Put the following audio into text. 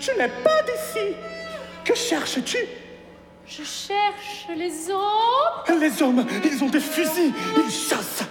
Tu n'es pas d'ici. Que cherches-tu? Je cherche les hommes. Les hommes, ils ont des fusils, ils chassent.